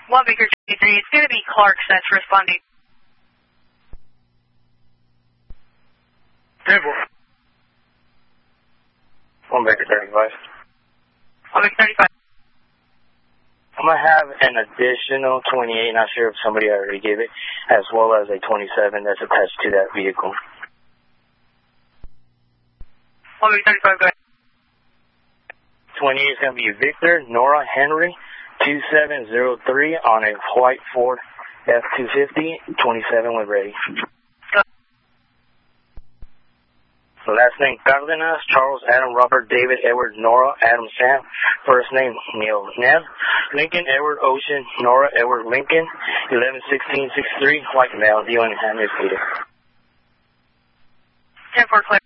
1 Victor 23, it's going to be Clark that's responding. 10-4. 1 Victor 35. 1 Victor 35. I'm going to have an additional 28, not sure if somebody already gave it, as well as a 27 that's attached to that vehicle. 1 Victor 35, go ahead. 28 is going to be Victor Nora Henry 2703 on a white Ford F-250, 27 when ready. The last name, Cardenas, Charles, Adam, Robert, David, Edward, Nora, Adam, Sam. First name, Neil, Ned. Lincoln, Edward, Ocean, Nora, Edward, Lincoln. 11-16-63, white male, dealing in hand is Peter. 10-4, clear.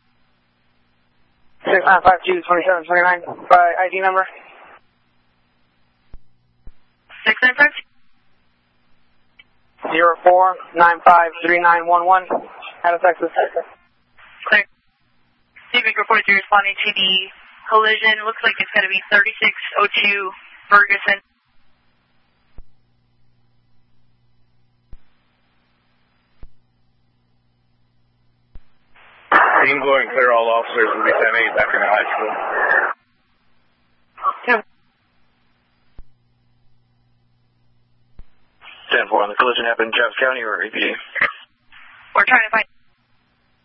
6952-2729, by ID number. 695? 04953911, out of Texas. Clear. Civic report to responding to the collision. Looks like it's going to be 3602 Ferguson. Team going clear, all officers will be 10-8 back in the high school. 10-4 on the collision happened in Travis County or EPD? We're trying to find